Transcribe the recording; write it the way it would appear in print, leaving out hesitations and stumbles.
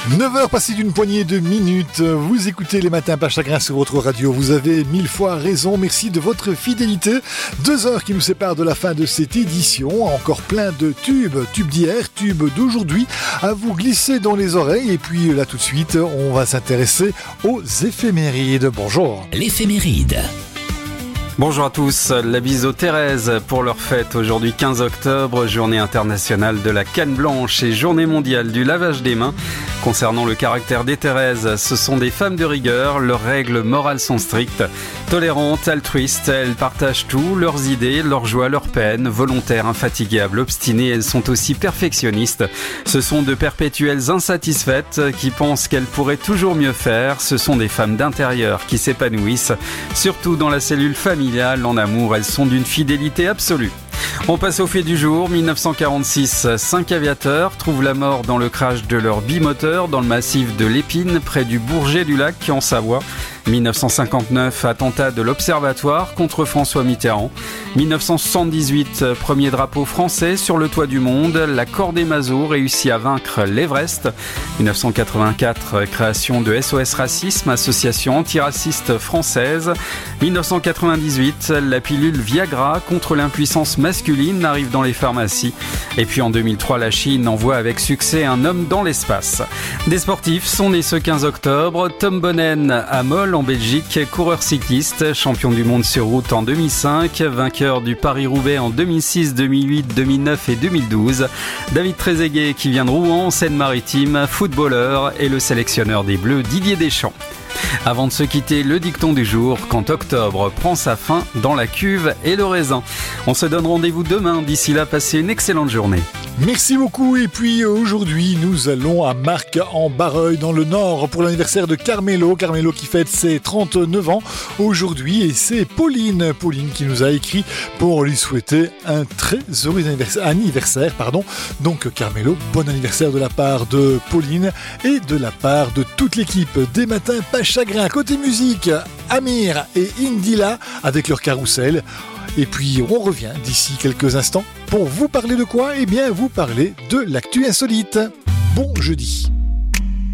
9h passées d'une poignée de minutes, vous écoutez les matins pas chagrin sur votre radio, vous avez 1000 fois raison, merci de votre fidélité. 2 heures qui nous séparent de la fin de cette édition, encore plein de tubes d'hier, tubes d'aujourd'hui, à vous glisser dans les oreilles. Et puis là tout de suite, on va s'intéresser aux éphémérides. Bonjour. L'éphéméride. Bonjour à tous, la bise aux Thérèse pour leur fête aujourd'hui 15 octobre, journée internationale de la canne blanche et journée mondiale du lavage des mains. Concernant le caractère des Thérèses, ce sont des femmes de rigueur, leurs règles morales sont strictes, tolérantes, altruistes, elles partagent tout, leurs idées, leurs joies, leurs peines, volontaires, infatigables, obstinées, elles sont aussi perfectionnistes. Ce sont de perpétuelles insatisfaites qui pensent qu'elles pourraient toujours mieux faire, ce sont des femmes d'intérieur qui s'épanouissent, surtout dans la cellule familiale. En amour, elles sont d'une fidélité absolue. On passe au fait du jour. 1946, 5 aviateurs trouvent la mort dans le crash de leur bimoteur dans le massif de l'Épine, près du Bourget-du-Lac, en Savoie. 1959, attentat de l'Observatoire contre François Mitterrand. 1978, premier drapeau français sur le toit du monde. La Corps-des-Mazots réussit à vaincre l'Everest. 1984, création de SOS Racisme, association antiraciste française. 1998, la pilule Viagra contre l'impuissance masculine arrive dans les pharmacies. Et puis en 2003, la Chine envoie avec succès un homme dans l'espace. Des sportifs sont nés ce 15 octobre. Tom Bonnen à Mol en Belgique, coureur cycliste, champion du monde sur route en 2005, vainqueur du Paris-Roubaix en 2006, 2008, 2009 et 2012. David Trezeguet qui vient de Rouen, Seine-Maritime, footballeur et le sélectionneur des Bleus Didier Deschamps. Avant de se quitter, le dicton du jour, quand octobre prend sa fin dans la cuve et le raisin. On se donne rendez-vous demain, d'ici là, passez une excellente journée. Merci beaucoup. Et puis aujourd'hui, nous allons à Marcq en Barreuil dans le Nord pour l'anniversaire de Carmelo. Carmelo qui fête ses 39 ans aujourd'hui et c'est Pauline qui nous a écrit pour lui souhaiter un très heureux anniversaire. Donc Carmelo, bon anniversaire de la part de Pauline et de la part de toute l'équipe des Matins Pas Chagrin. Côté musique, Amir et Indila avec leur carrousel. Et puis on revient d'ici quelques instants pour vous parler de quoi ? Eh bien vous parler de l'actu insolite. Bon jeudi.